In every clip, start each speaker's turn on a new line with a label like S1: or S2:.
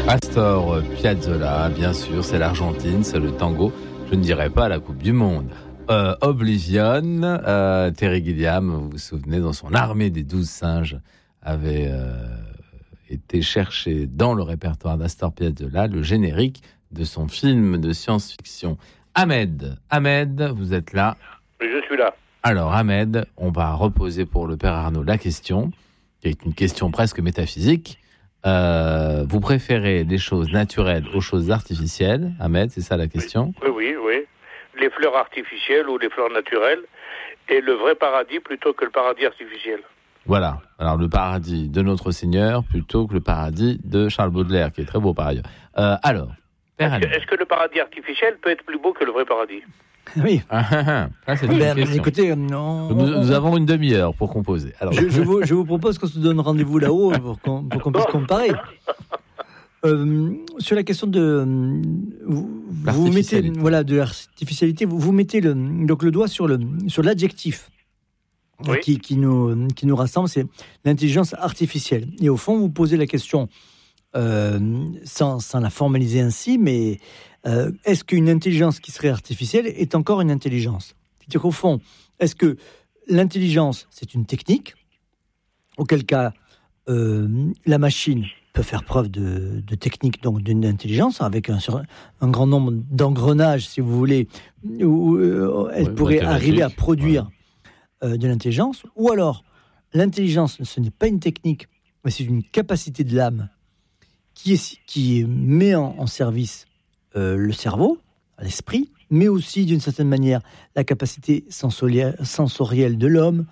S1: Astor Piazzolla, bien sûr, c'est l'Argentine, c'est le tango. Je ne dirais pas la Coupe du Monde. Oblivion, Terry Gilliam, vous vous souvenez, dans son armée des 12 singes, avait été cherché dans le répertoire d'Astor Piazzolla le générique de son film de science-fiction. Ahmed, vous êtes là?
S2: Oui, je suis là.
S1: Alors Ahmed, on va reposer pour le père Arnaud la question, qui est une question presque métaphysique. Vous préférez les choses naturelles aux choses artificielles, Ahmed, c'est ça la question?
S2: Oui. Les fleurs artificielles ou les fleurs naturelles, et le vrai paradis plutôt que le paradis artificiel.
S1: Voilà, alors le paradis de notre Seigneur plutôt que le paradis de Charles Baudelaire, qui est très beau par ailleurs. Alors, père Ahmed.
S2: Est-ce que le paradis artificiel peut être plus beau que le vrai paradis?
S3: Oui.
S1: C'est une question.
S3: Écoutez,
S1: nous avons une demi-heure pour composer. Alors,
S3: je vous propose qu'on se donne rendez-vous là-haut pour qu'on puisse comparer. Sur la question de vous mettez de l'artificialité, vous mettez le doigt sur l'adjectif qui nous rassemble, c'est l'intelligence artificielle. Et au fond, vous posez la question sans la formaliser ainsi, mais est-ce qu'une intelligence qui serait artificielle est encore une intelligence? C'est-à-dire qu'au fond, est-ce que l'intelligence, c'est une technique, auquel cas la machine peut faire preuve de technique, donc d'une intelligence, avec un grand nombre d'engrenages, si vous voulez, où elle pourrait arriver à produire de l'intelligence, ou alors l'intelligence, ce n'est pas une technique, mais c'est une capacité de l'âme qui met en service le cerveau, l'esprit, mais aussi d'une certaine manière la capacité sensorielle de l'homme,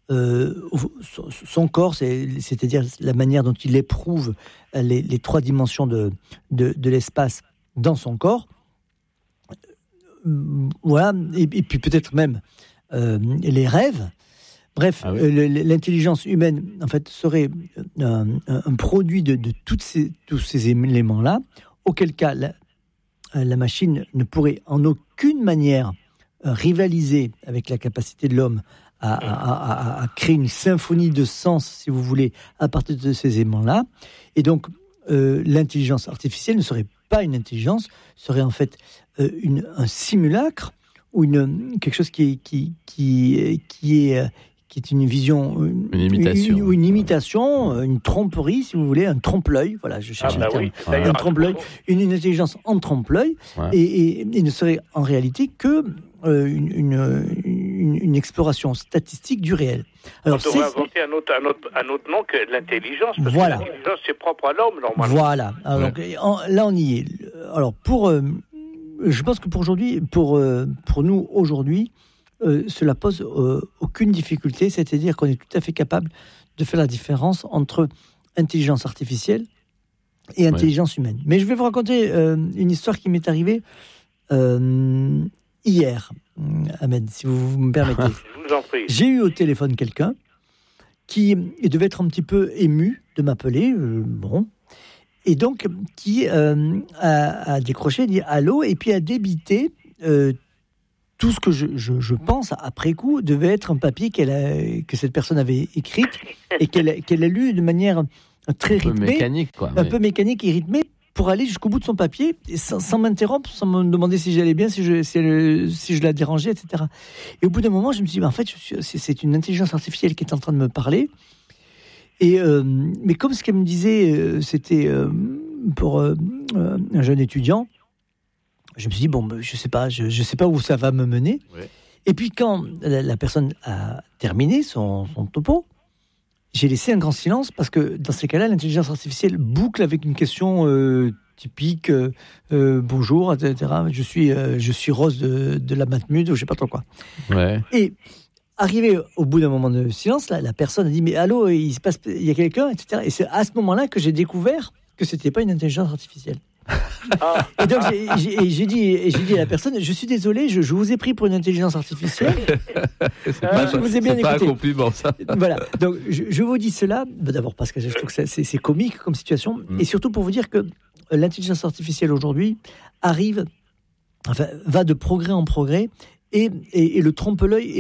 S3: son corps, c'est-à-dire la manière dont il éprouve les trois dimensions de l'espace dans son corps. Voilà, et puis peut-être même les rêves. Bref, l'intelligence humaine, en fait, serait un produit de tous ces éléments-là, auquel cas la machine ne pourrait en aucune manière rivaliser avec la capacité de l'homme à créer une symphonie de sens, si vous voulez, à partir de ces éléments-là. Et donc, l'intelligence artificielle ne serait pas une intelligence, serait en fait un simulacre ou quelque chose qui est une vision, une imitation, une tromperie, si vous voulez, un trompe-l'œil. Voilà, je cherche le terme. Un trompe-l'œil, une intelligence en trompe-l'œil, et ne serait en réalité que une exploration statistique du réel. Alors,
S2: on devrait inventer un autre nom que l'intelligence, parce que l'intelligence, c'est propre à l'homme, normalement.
S3: Voilà. Alors, donc, là, on y est. Alors, je pense que pour nous, aujourd'hui, cela pose aucune difficulté, c'est-à-dire qu'on est tout à fait capable de faire la différence entre intelligence artificielle et intelligence humaine. Mais je vais vous raconter une histoire qui m'est arrivée hier, Ahmed, si vous me permettez.
S2: Je vous en prie.
S3: J'ai eu au téléphone quelqu'un qui devait être un petit peu ému de m'appeler, et donc qui a décroché, dit allô, et puis a débité tout ce que je pense après coup devait être un papier que cette personne avait écrit et qu'elle a lu de manière très rythmée, un peu mécanique et rythmée, pour aller jusqu'au bout de son papier, et sans m'interrompre, sans me demander si j'allais bien, si je la dérangeais, etc. Et au bout d'un moment, je me suis dit, en fait, c'est une intelligence artificielle qui est en train de me parler. Mais comme ce qu'elle me disait, c'était pour un jeune étudiant, je me suis dit, je sais pas où ça va me mener. Ouais. Et puis quand la personne a terminé son topo, j'ai laissé un grand silence, parce que dans ces cas-là, l'intelligence artificielle boucle avec une question typique, bonjour, etc. Je suis Rose de la Matmut, ou je sais pas trop quoi.
S1: Ouais.
S3: Et arrivé au bout d'un moment de silence, la personne a dit, mais allô, il y a quelqu'un, etc. Et c'est à ce moment-là que j'ai découvert que c'était pas une intelligence artificielle. Et donc j'ai dit à la personne, je suis désolé, je vous ai pris pour une intelligence artificielle. Je vous ai bien écouté.
S1: C'est pas un compliment, ça.
S3: Voilà. Donc je vous dis cela, d'abord parce que je trouve que c'est comique comme situation, et surtout pour vous dire que l'intelligence artificielle aujourd'hui va de progrès en progrès, et le trompe-l'œil est de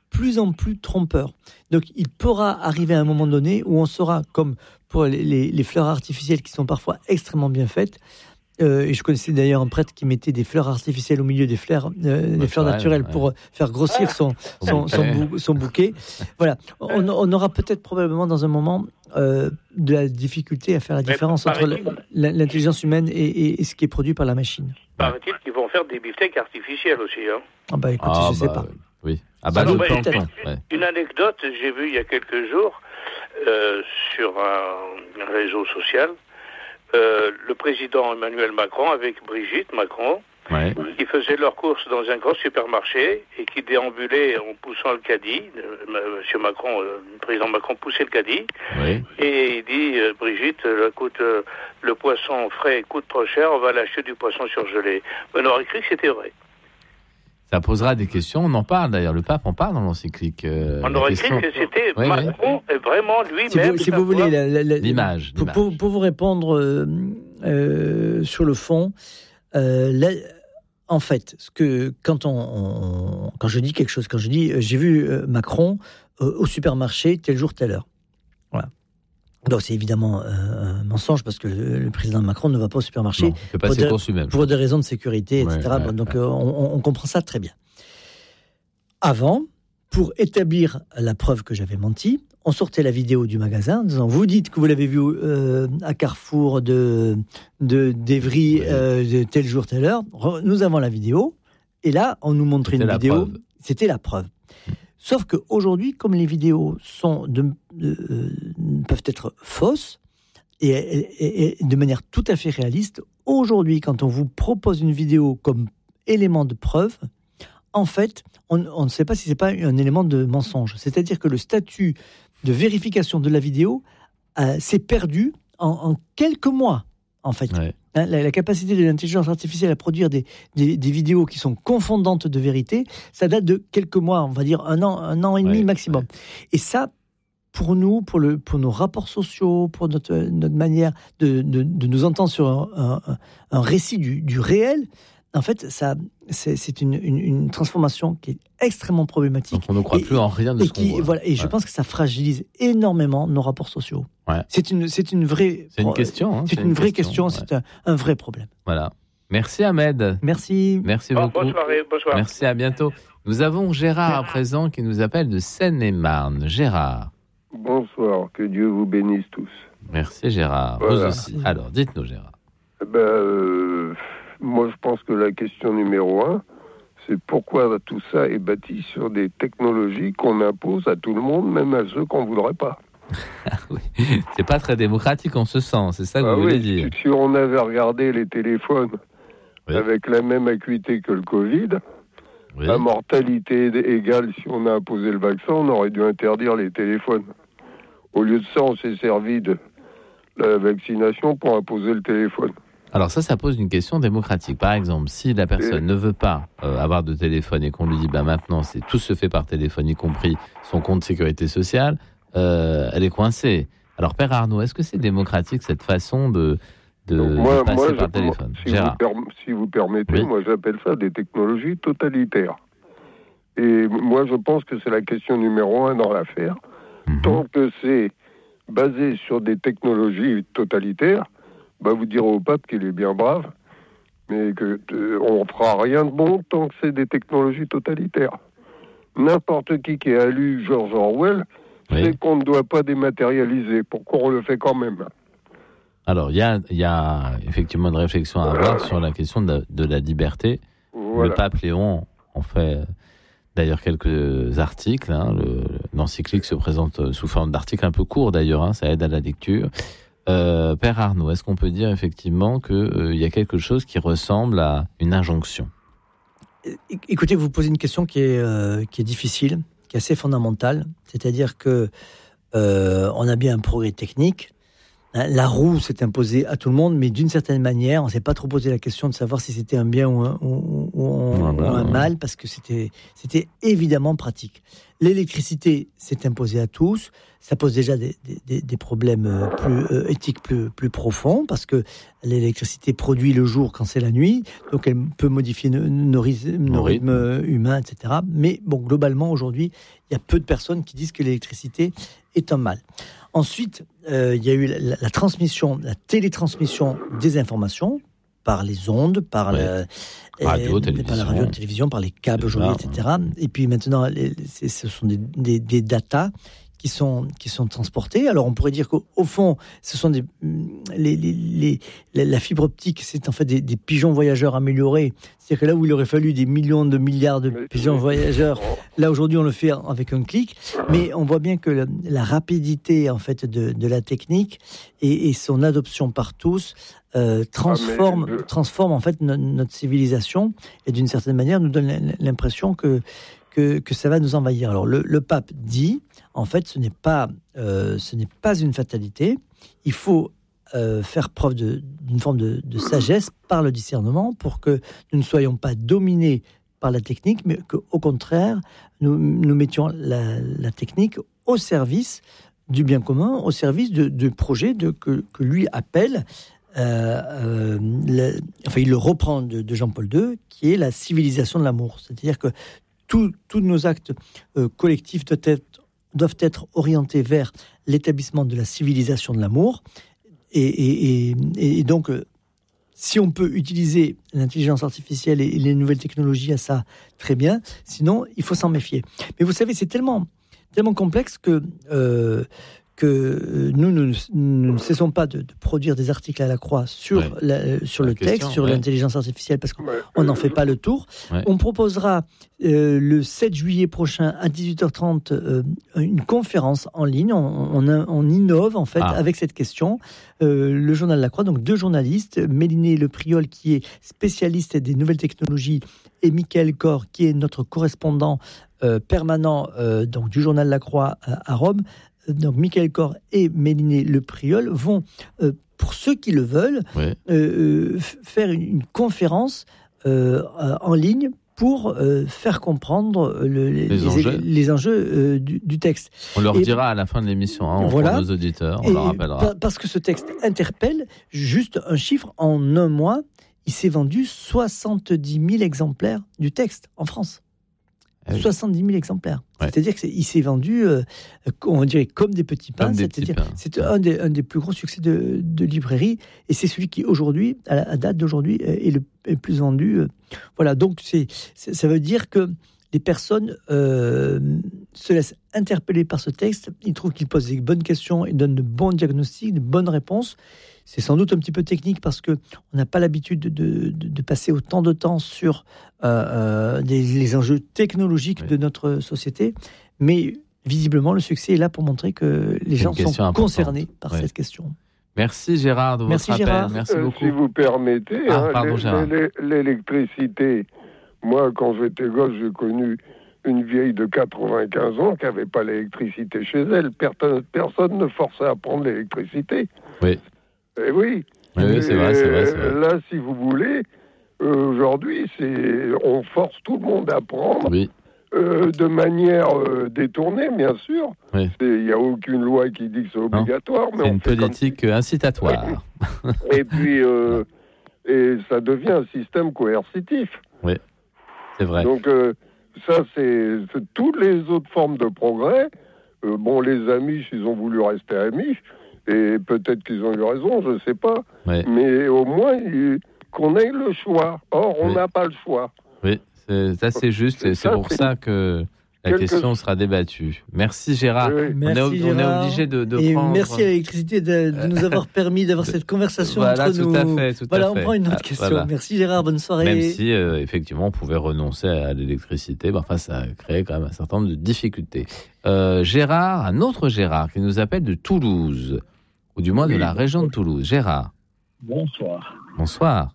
S3: plus en plus trompeur. Donc, il pourra arriver à un moment donné où on saura, comme pour les fleurs artificielles qui sont parfois extrêmement bien faites. Et je connaissais d'ailleurs un prêtre qui mettait des fleurs artificielles au milieu des fleurs naturelles pour faire grossir son bouquet. Voilà. On aura peut-être probablement dans un moment de la difficulté à faire la différence entre l'intelligence humaine et ce qui est produit par la machine.
S2: Paraît-il qu'ils vont faire des beefsteaks artificiels aussi. Hein.
S3: Ah bah écoutez, je sais pas.
S1: Oui. Ah bah,
S2: une anecdote, j'ai vu il y a quelques jours sur un réseau social. Le président Emmanuel Macron avec Brigitte Macron, qui faisaient leurs courses dans un grand supermarché et qui déambulaient en poussant le caddie. Monsieur Macron, le président Macron poussait le caddie et il dit Brigitte, le poisson frais coûte trop cher, on va l'acheter du poisson surgelé. On aurait cru que c'était vrai.
S1: Ça posera des questions, on en parle d'ailleurs, le pape en parle dans l'encyclique.
S2: On aurait cru que c'était Macron et vraiment lui-même.
S3: Si vous voulez,
S1: l'image.
S3: Pour vous répondre sur le fond, en fait, quand je dis quelque chose, quand je dis j'ai vu Macron au supermarché tel jour, telle heure. Voilà. Donc c'est évidemment un mensonge parce que le président Macron ne va pas au supermarché pour des raisons de sécurité, etc. Donc on comprend ça très bien. Avant, pour établir la preuve que j'avais menti, on sortait la vidéo du magasin en disant vous dites que vous l'avez vu à Carrefour d'Evry tel jour, telle heure. Nous avons la vidéo et là on nous montrait une vidéo. Preuve. C'était la preuve. Sauf qu'aujourd'hui, comme les vidéos peuvent être fausses et de manière tout à fait réaliste, aujourd'hui, quand on vous propose une vidéo comme élément de preuve, en fait, on ne sait pas si ce n'est pas un élément de mensonge. C'est-à-dire que le statut de vérification de la vidéo s'est perdu en quelques mois, en fait. Ouais. La capacité de l'intelligence artificielle à produire des vidéos qui sont confondantes de vérité, ça date de quelques mois, on va dire un an et demi maximum. Ouais. Et ça, pour nous, pour nos rapports sociaux, pour notre manière de nous entendre sur un récit du réel, en fait, c'est une transformation qui est extrêmement problématique.
S1: Donc on ne croit plus en rien de ce qu'on voit.
S3: Voilà, et je pense que ça fragilise énormément nos rapports sociaux. Ouais. C'est une vraie...
S1: C'est une question. Hein,
S3: c'est une vraie question, c'est un vrai problème.
S1: Voilà. Merci Ahmed.
S3: Merci.
S1: Merci beaucoup.
S2: Bonsoir.
S1: Merci, à bientôt. Nous avons Gérard à présent qui nous appelle de Seine-et-Marne. Gérard.
S4: Bonsoir, que Dieu vous bénisse tous.
S1: Merci Gérard, vous aussi. Alors, dites-nous Gérard.
S4: Moi je pense que la question numéro 1, c'est pourquoi tout ça est bâti sur des technologies qu'on impose à tout le monde, même à ceux qu'on ne voudrait pas.
S1: Oui. C'est pas très démocratique en ce sens, c'est ça que vous voulez dire.
S4: Si on avait regardé les téléphones avec la même acuité que le Covid, la mortalité égale, si on a imposé le vaccin, on aurait dû interdire les téléphones. Au lieu de ça, on s'est servi de la vaccination pour imposer le téléphone.
S1: Alors ça pose une question démocratique. Par exemple, si la personne ne veut pas avoir de téléphone et qu'on lui dit maintenant tout se fait par téléphone, y compris son compte sécurité sociale, elle est coincée. Alors Père Arnaud, est-ce que c'est démocratique cette façon de passer par téléphone?
S4: Si vous permettez, moi j'appelle ça des technologies totalitaires. Et moi je pense que c'est la question numéro 1 dans l'affaire. Tant que c'est basé sur des technologies totalitaires, vous direz au pape qu'il est bien brave, mais on ne fera rien de bon tant que c'est des technologies totalitaires. N'importe qui a lu George Orwell sait qu'on ne doit pas dématérialiser. Pourquoi on le fait quand même?
S1: Alors, il y a effectivement une réflexion à avoir sur la question de la liberté. Voilà. Le pape Léon en fait d'ailleurs quelques articles. L'encyclique se présente sous forme d'articles un peu courts d'ailleurs, ça aide à la lecture. Père Arnaud, est-ce qu'on peut dire effectivement qu'il y a quelque chose qui ressemble à une injonction?
S3: Écoutez, vous posez une question qui est difficile, qui est assez fondamentale. C'est-à-dire que on a bien un progrès technique, la roue s'est imposée à tout le monde, mais d'une certaine manière, on ne s'est pas trop posé la question de savoir si c'était un bien ou un mal, parce que c'était évidemment pratique. L'électricité s'est imposée à tous. Ça pose déjà des problèmes éthiques plus profonds, parce que l'électricité produit le jour quand c'est la nuit, donc elle peut modifier nos rythmes humains, etc. Mais bon, globalement, aujourd'hui, il y a peu de personnes qui disent que l'électricité est un mal. Ensuite, il y a eu la transmission, la télétransmission des informations par les ondes, par la radio, télévision, par les câbles aujourd'hui, etc. Et puis maintenant, ce sont des datas qui sont transportés. Alors on pourrait dire qu'au fond, ce sont la fibre optique, c'est en fait des pigeons voyageurs améliorés. C'est-à-dire que là où il aurait fallu des millions de milliards de pigeons voyageurs, là aujourd'hui on le fait avec un clic. Mais on voit bien que la rapidité en fait de la technique et son adoption par tous transforme en fait notre civilisation, et d'une certaine manière nous donne l'impression que ça va nous envahir. Alors le pape dit, en fait, ce n'est pas une fatalité. Il faut faire preuve d'une forme de sagesse par le discernement pour que nous ne soyons pas dominés par la technique, mais qu'au contraire, nous mettions la technique au service du bien commun, au service de projets que lui appelle. Il le reprend de Jean-Paul II, qui est la civilisation de l'amour. C'est-à-dire que tous nos actes collectifs doivent être orientés vers l'établissement de la civilisation de l'amour. Et donc, si on peut utiliser l'intelligence artificielle et les nouvelles technologies à ça, très bien. Sinon, il faut s'en méfier. Mais vous savez, c'est tellement complexe que nous ne cessons pas de produire des articles à la croix sur le texte, sur l'intelligence artificielle, parce qu'on n'en fait pas le tour. Ouais. On proposera le 7 juillet prochain à 18h30 une conférence en ligne. On innove en fait avec cette question. Le journal de la Croix, donc 2 journalistes, Méliné Lepriol qui est spécialiste des nouvelles technologies et Michael Cor qui est notre correspondant permanent donc du journal de la Croix à Rome. Donc Michael Cor et Méliné Lepriol vont, pour ceux qui le veulent, faire une conférence en ligne pour faire comprendre les enjeux du texte.
S1: On leur dira à la fin de l'émission, pour nos auditeurs, on leur rappellera.
S3: Parce que ce texte interpelle, juste un chiffre, en un mois, il s'est vendu 70 000 exemplaires du texte en France. 70 000 exemplaires. Ouais. C'est-à-dire qu'il s'est vendu, on dirait, comme des petits pains. C'est un des plus gros succès de librairie. Et c'est celui qui, aujourd'hui, à date d'aujourd'hui, est le plus vendu. Voilà, donc ça veut dire que les personnes se laissent interpeller par ce texte. Ils trouvent qu'il pose des bonnes questions, il donne de bons diagnostics, de bonnes réponses. C'est sans doute un petit peu technique parce qu'on n'a pas l'habitude de passer autant de temps sur les enjeux technologiques de notre société. Mais visiblement, le succès est là pour montrer que les gens sont concernés par cette question.
S1: Merci Gérard de votre appel.
S3: Gérard.
S1: Merci beaucoup.
S4: Si vous permettez, l'électricité, moi quand j'étais gosse, j'ai connu une vieille de 95 ans qui n'avait pas l'électricité chez elle. Personne ne forçait à prendre l'électricité.
S1: Oui.
S4: Et oui,
S1: c'est vrai.
S4: Là, si vous voulez, aujourd'hui, on force tout le monde à prendre de manière détournée, bien sûr. Il n'y a aucune loi qui dit que c'est obligatoire.
S1: Mais c'est une politique incitatoire.
S4: Et puis, et ça devient un système coercitif.
S1: Oui, c'est vrai.
S4: Donc, ça, c'est toutes les autres formes de progrès. Les Amish, ils ont voulu rester Amish. Et peut-être qu'ils ont eu raison, je ne sais pas. Oui. Mais au moins, qu'on ait le choix. Or, on n'a pas le choix.
S1: Oui, c'est juste. C'est pour ça que la question sera débattue. Merci Gérard.
S3: Oui. On est
S1: obligé de prendre...
S3: Merci à l'électricité de nous avoir permis d'avoir cette conversation entre nous.
S1: Tout à fait.
S3: On prend une autre question. Voilà. Merci Gérard, bonne soirée.
S1: Même si, effectivement, on pouvait renoncer à l'électricité, ça crée quand même un certain nombre de difficultés. Gérard, un autre Gérard qui nous appelle de Toulouse, ou du moins de la région de Toulouse. Gérard.
S5: Bonsoir.
S3: Bonsoir.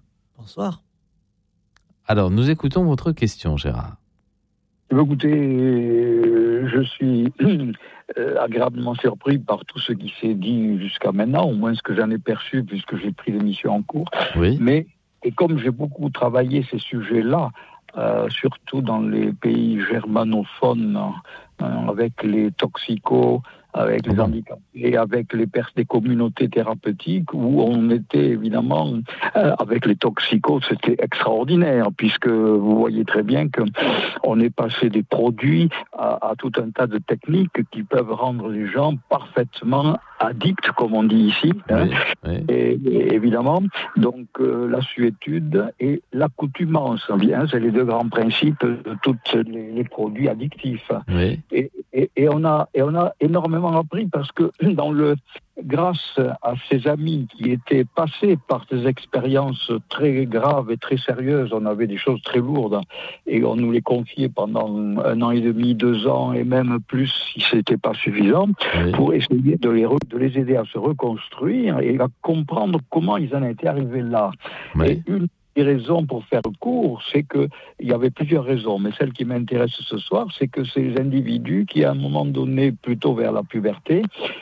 S1: Alors, nous écoutons votre question, Gérard.
S5: Écoutez, je suis agréablement surpris par tout ce qui s'est dit jusqu'à maintenant, au moins ce que j'en ai perçu puisque j'ai pris l'émission en cours.
S1: Oui.
S5: Mais et comme j'ai beaucoup travaillé ces sujets-là, surtout dans les pays germanophones, avec les toxicos, avec les handicapés, avec des communautés thérapeutiques, où on était évidemment, avec les toxicos, c'était extraordinaire, puisque vous voyez très bien qu'on est passé des produits à tout un tas de techniques qui peuvent rendre les gens parfaitement addicts, comme on dit ici.
S1: Oui, oui.
S5: Et évidemment, donc la suétude et l'accoutumance, c'est les deux grands principes de tous les produits addictifs.
S1: Oui.
S5: Et on a énormément appris parce que grâce à ces amis qui étaient passés par des expériences très graves et très sérieuses, on avait des choses très lourdes et on nous les confiait pendant 1 an et demi, 2 ans et même plus si c'était pas suffisant, oui, pour essayer de les aider à se reconstruire et à comprendre comment ils en étaient arrivés là. Oui. Et une des raisons pour faire court, c'est qu'il y avait plusieurs raisons, mais celle qui m'intéresse ce soir, c'est que ces individus qui, à un moment donné, plutôt vers la puberté,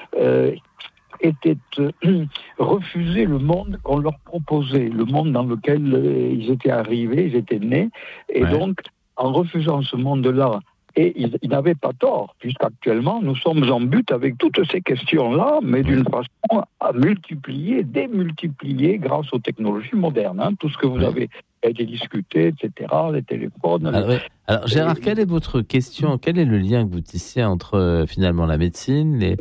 S5: refusaient le monde qu'on leur proposait, le monde dans lequel ils étaient arrivés, ils étaient nés, et donc, en refusant ce monde-là, et ils n'avaient pas tort, puisqu'actuellement, nous sommes en but avec toutes ces questions-là, mais d'une façon à multiplier, démultiplier grâce aux technologies modernes. Tout ce que vous avez été discuté, etc., les téléphones...
S1: Alors Gérard, quelle est votre question ? Quel est le lien que vous tissez entre, finalement, la médecine mais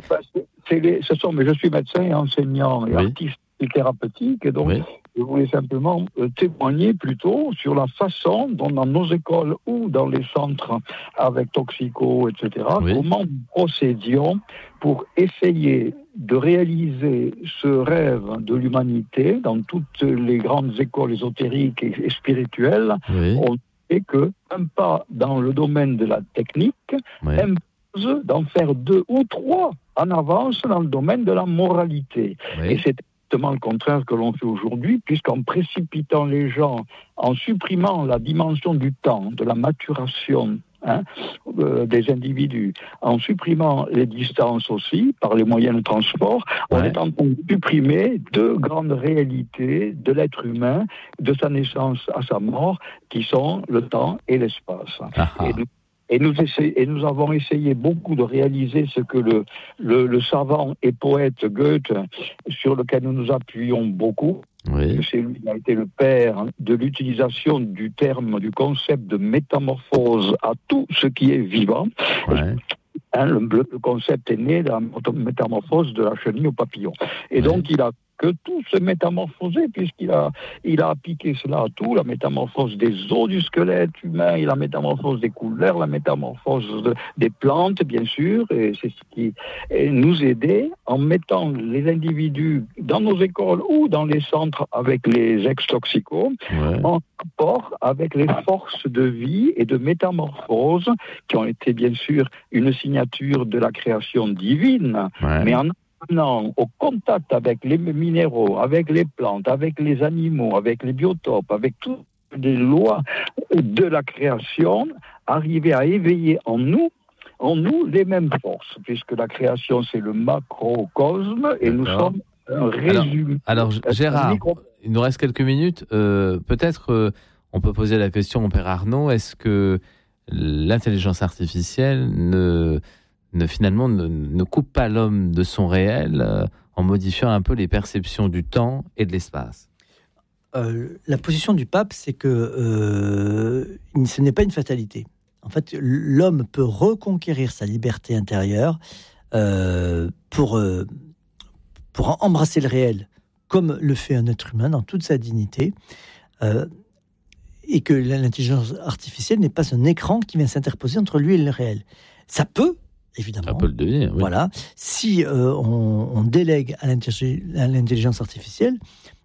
S5: je suis médecin et enseignant et artiste thérapeutique, et donc... Je voulais simplement témoigner plutôt sur la façon dont dans nos écoles ou dans les centres avec toxicos, etc., comment nous procédions pour essayer de réaliser ce rêve de l'humanité dans toutes les grandes écoles ésotériques et spirituelles. On sait qu'un pas dans le domaine de la technique impose d'en faire 2 ou 3 en avance dans le domaine de la moralité. Et c'est le contraire que l'on fait aujourd'hui, puisqu'en précipitant les gens, en supprimant la dimension du temps, de la maturation des individus, en supprimant les distances aussi, par les moyens de transport, on est en train de supprimer 2 grandes réalités de l'être humain, de sa naissance à sa mort, qui sont le temps et l'espace. Et nous avons essayé beaucoup de réaliser ce que le savant et poète Goethe, sur lequel nous nous appuyons beaucoup, c'est lui qui a été le père de l'utilisation du concept de métamorphose à tout ce qui est vivant. Le concept est né de la métamorphose de la chenille au papillon. Et donc il a que tout se métamorphosait, puisqu'il a appliqué cela à tout, la métamorphose des os du squelette humain, et la métamorphose des couleurs, la métamorphose des plantes, bien sûr, et c'est ce qui nous aidait en mettant les individus dans nos écoles ou dans les centres avec les ex-toxicos, en rapport avec les forces de vie et de métamorphose qui ont été, bien sûr, une signature de la création divine, mais en au contact avec les minéraux, avec les plantes, avec les animaux, avec les biotopes, avec toutes les lois de la création, arriver à éveiller en nous les mêmes forces, puisque la création c'est le macrocosme et nous sommes un résumé.
S1: Alors Gérard, il nous reste quelques minutes. Peut-être on peut poser la question au Père Arnaud, est-ce que l'intelligence artificielle finalement ne coupe pas l'homme de son réel en modifiant un peu les perceptions du temps et de l'espace ?
S3: La position du pape, c'est que ce n'est pas une fatalité. En fait, l'homme peut reconquérir sa liberté intérieure pour embrasser le réel, comme le fait un être humain dans toute sa dignité, et que l'intelligence artificielle n'est pas un écran qui vient s'interposer entre lui et le réel. Ça peut, évidemment.
S1: Ça peut le devenir, oui.
S3: Voilà. Si on délègue à l'intelligence artificielle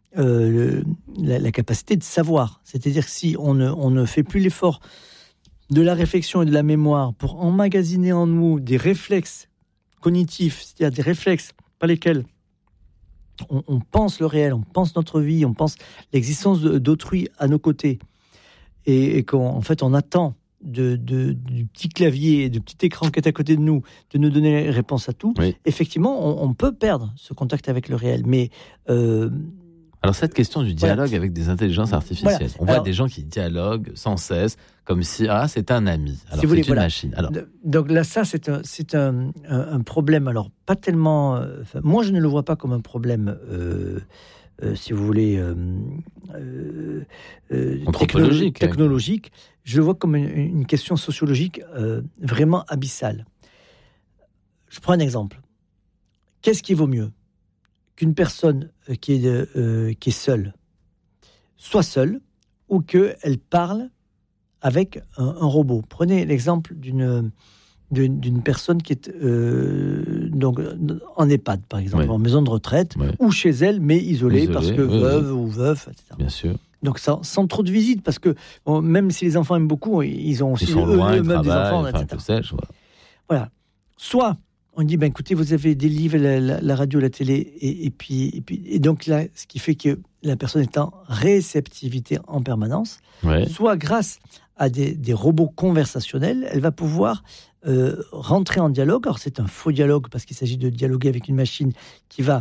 S3: la capacité de savoir, c'est-à-dire que si on ne fait plus l'effort de la réflexion et de la mémoire pour emmagasiner en nous des réflexes cognitifs, c'est-à-dire des réflexes par lesquels on pense le réel, on pense notre vie, on pense l'existence d'autrui à nos côtés, et qu'en fait on attend du petit clavier, du petit écran qui est à côté de nous, de nous donner les réponses à tout, effectivement, on peut perdre ce contact avec le réel. Mais
S1: alors cette question du dialogue avec des intelligences artificielles, on voit des gens qui dialoguent sans cesse, comme si c'est un ami, alors si c'est une machine. Alors.
S3: Donc là, ça c'est un problème. Alors pas tellement. Moi, je ne le vois pas comme un problème. Si vous voulez, technologique, je le vois comme une question sociologique vraiment abyssale. Je prends un exemple. Qu'est-ce qui vaut mieux qu'une personne qui est seule soit seule ou qu'elle parle avec un robot? Prenez l'exemple d'une personne qui est donc en EHPAD, par exemple, en maison de retraite, ou chez elle, mais isolée parce que veuve ou veuf, etc.
S1: Bien sûr.
S3: Donc sans trop de visites, parce que même si les enfants aiment beaucoup, ils ont aussi eux-mêmes des enfants, etc. Voilà. Soit on dit, écoutez, vous avez des livres, la radio, la télé, et donc là, ce qui fait que la personne est en réceptivité en permanence, soit grâce à des robots conversationnels, elle va pouvoir rentrer en dialogue. Alors c'est un faux dialogue parce qu'il s'agit de dialoguer avec une machine qui va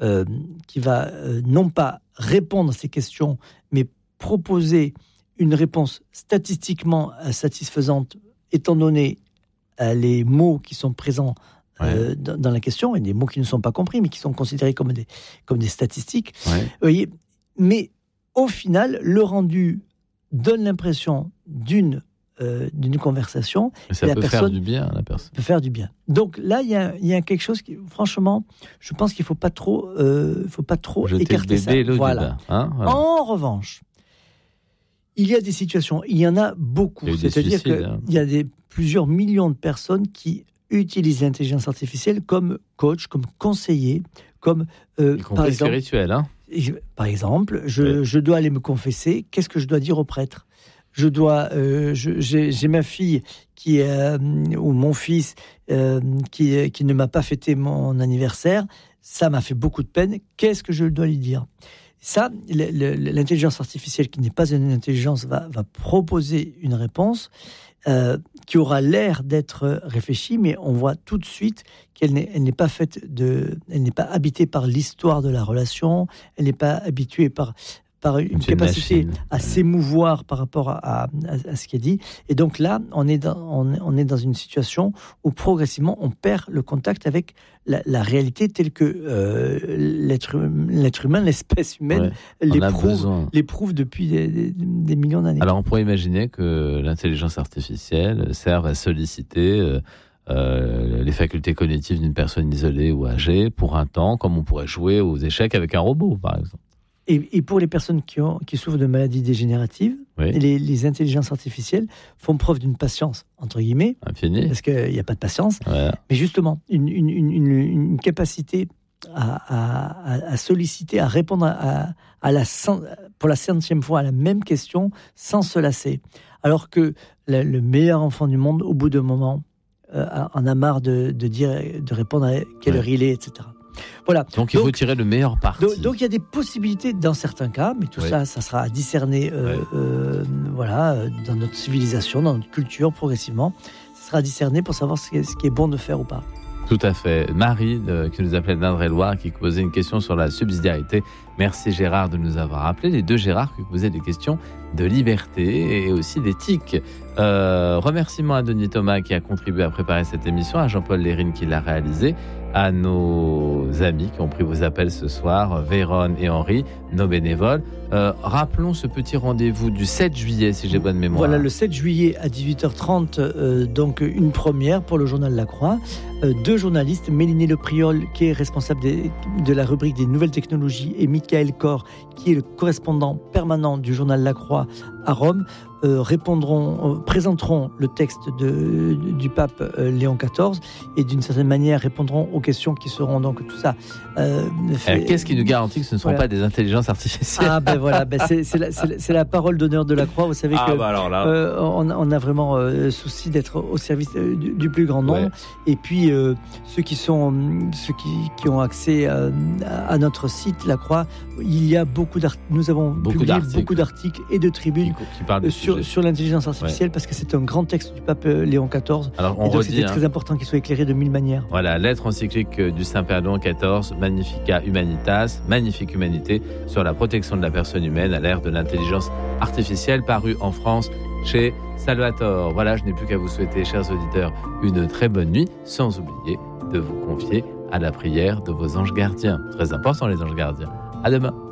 S3: non pas répondre à ces questions, mais proposer une réponse statistiquement satisfaisante, étant donné les mots qui sont présents dans la question, et des mots qui ne sont pas compris, mais qui sont considérés comme des statistiques. Voyez, mais au final, le rendu donne l'impression d'une conversation.
S1: Mais ça peut faire du bien à la personne.
S3: Peut faire du bien. Donc là, il y a quelque chose qui, franchement, je pense qu'il ne faut pas trop écarter ça. Voilà. Voilà. En revanche, il y a des situations, il y en a beaucoup. C'est-à-dire qu'il y a plusieurs millions de personnes qui utilisent l'intelligence artificielle comme coach, comme conseiller, comme
S1: par exemple spirituel.
S3: Par exemple, je dois aller me confesser. Qu'est-ce que je dois dire au prêtre ? J'ai ma fille ou mon fils qui ne m'a pas fêté mon anniversaire. Ça m'a fait beaucoup de peine. Qu'est-ce que je dois lui dire ? Ça, l'intelligence artificielle, qui n'est pas une intelligence, va proposer une réponse qui aura l'air d'être réfléchie, mais on voit tout de suite qu'elle n'est pas elle n'est pas habitée par l'histoire de la relation, elle n'est pas habituée par une capacité à s'émouvoir par rapport à ce qui est dit. Et donc là, on est dans une situation où progressivement on perd le contact avec la réalité telle que l'être humain, l'espèce humaine, l'éprouve depuis des millions d'années.
S1: Alors on pourrait imaginer que l'intelligence artificielle serve à solliciter les facultés cognitives d'une personne isolée ou âgée pour un temps, comme on pourrait jouer aux échecs avec un robot, par exemple.
S3: Et pour les personnes qui souffrent de maladies dégénératives, les intelligences artificielles font preuve d'une patience, entre guillemets,
S1: infinie,
S3: parce qu'il n'y a pas de patience, mais justement, une capacité à solliciter, à répondre pour la 100e fois à la même question sans se lasser. Alors que le meilleur enfant du monde, au bout d'un moment, en a marre de répondre à quelle heure il est, etc. Voilà.
S1: Donc il faut tirer le meilleur parti.
S3: Donc il y a des possibilités dans certains cas, mais tout ça sera à discerner dans notre civilisation, dans notre culture, progressivement. Ça sera à discerner pour savoir ce qui est bon de faire ou pas.
S1: Tout à fait. Marie, qui nous appelait d'Indre-et-Loire, qui posait une question sur la subsidiarité. Merci Gérard de nous avoir appelé. Les deux Gérard qui posaient des questions de liberté et aussi d'éthique. Remerciements à Denis Thomas qui a contribué à préparer cette émission, à Jean-Paul Lérine qui l'a réalisée, à nos amis qui ont pris vos appels ce soir, Véronne et Henri, nos bénévoles. Rappelons ce petit rendez-vous du 7 juillet, si j'ai bonne mémoire.
S3: Voilà, le 7 juillet à 18h30, donc une première pour le journal La Croix. Deux journalistes, Méliné Lepriol, qui est responsable de la rubrique des nouvelles technologies, et Michael Cor, qui est le correspondant permanent du journal La Croix à Rome, présenteront le texte du pape Léon XIV et d'une certaine manière répondront aux questions qui seront donc tout ça.
S1: Qu'est-ce qui nous garantit que ce ne seront pas des intelligences artificielles ?
S3: C'est la parole d'honneur de La Croix. Vous savez on a vraiment souci d'être au service du plus grand nombre. Et puis ceux qui ont accès à notre site La Croix, il y a nous avons publié beaucoup d'articles et de tribunes
S1: qui parle
S3: sur l'intelligence artificielle, parce que c'est un grand texte du pape Léon XIV.
S1: Alors, on redit,
S3: c'était très important qu'il soit éclairé de 1000 manières.
S1: Voilà, lettre encyclique du Saint-Père Léon XIV, Magnificat Humanitas, magnifique humanité, sur la protection de la personne humaine à l'ère de l'intelligence artificielle, paru en France chez Salvator. Voilà, je n'ai plus qu'à vous souhaiter, chers auditeurs, une très bonne nuit, sans oublier de vous confier à la prière de vos anges gardiens. Très important, les anges gardiens. À demain.